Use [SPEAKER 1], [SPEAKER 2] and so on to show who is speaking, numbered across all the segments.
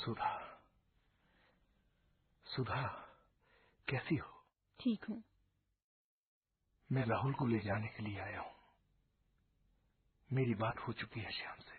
[SPEAKER 1] सुधा, सुधा कैसी हो?
[SPEAKER 2] ठीक हूँ।
[SPEAKER 1] मैं राहुल को ले जाने के लिए आया हूँ। मेरी बात हो चुकी है श्याम से।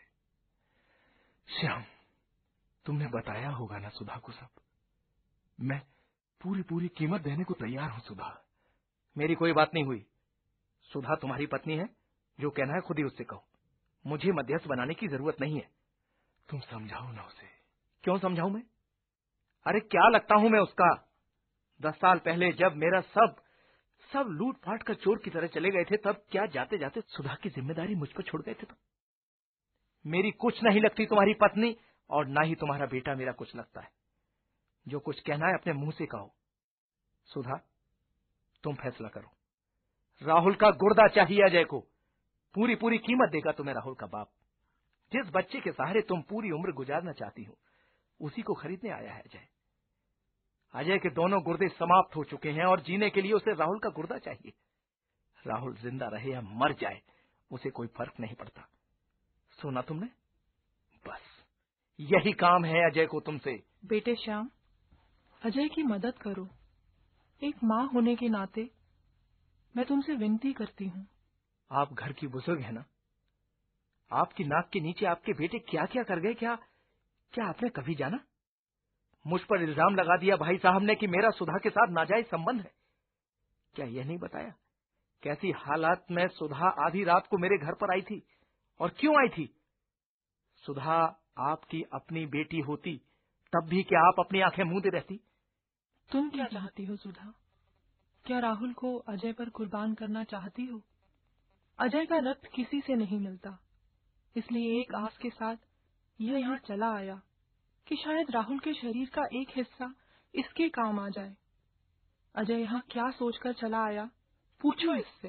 [SPEAKER 1] श्याम, तुमने बताया होगा ना सुधा को सब। मैं पूरी कीमत देने को तैयार हूँ सुधा।
[SPEAKER 3] मेरी कोई बात नहीं हुई। सुधा तुम्हारी पत्नी है, जो कहना है खुद ही उससे कहो। मुझे मध्यस्थ बनाने की जरूरत नहीं है।
[SPEAKER 1] तुम समझाओ ना उसे।
[SPEAKER 3] क्यों समझाऊं मैं? अरे क्या लगता हूं मैं उसका? 10 साल पहले जब मेरा सब लूट फाट कर चोर की तरह चले गए थे, तब क्या जाते जाते सुधा की जिम्मेदारी मुझ पर छोड़ गए थे? तो मेरी कुछ नहीं लगती तुम्हारी पत्नी, और ना ही तुम्हारा बेटा मेरा कुछ लगता है। जो कुछ कहना है अपने मुंह से कहो। सुधा, तुम फैसला करो। राहुल का गुर्दा चाहिए अजय को। पूरी कीमत देगा तुम्हें राहुल का बाप। जिस बच्चे के सहारे तुम पूरी उम्र गुजारना चाहती हो, उसी को खरीदने आया है अजय। अजय के दोनों गुर्दे समाप्त हो चुके हैं और जीने के लिए उसे राहुल का गुर्दा चाहिए। राहुल जिंदा रहे या मर जाए, उसे कोई फर्क नहीं पड़ता। सुना तुमने? बस यही काम है अजय को तुमसे।
[SPEAKER 2] बेटे श्याम, अजय की मदद करो। एक माँ होने के नाते मैं तुमसे विनती करती हूँ।
[SPEAKER 3] आप घर की बुजुर्ग है ना? आपकी नाक के नीचे आपके बेटे क्या क्या कर गए, क्या आपने कभी जाना? मुझ पर इल्जाम लगा दिया भाई साहब ने कि मेरा सुधा के साथ नाजायज संबंध है। क्या यह नहीं बताया कैसी हालात में सुधा आधी रात को मेरे घर पर आई थी, और क्यों आई थी? सुधा आपकी अपनी बेटी होती तब भी क्या आप अपनी आंखें मूंदे रहती?
[SPEAKER 2] तुम क्या चाहती हो सुधा? क्या राहुल को अजय पर कुर्बान करना चाहती हो? अजय का रक्त किसी से नहीं मिलता, इसलिए एक आस के साथ यह यहाँ चला आया कि शायद राहुल के शरीर का एक हिस्सा इसके काम आ जाए। अजय यहाँ क्या सोचकर चला आया, पूछो इससे।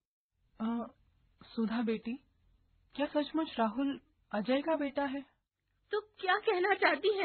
[SPEAKER 2] सुधा बेटी, क्या सचमुच राहुल अजय का बेटा है?
[SPEAKER 4] तो क्या कहना चाहती है?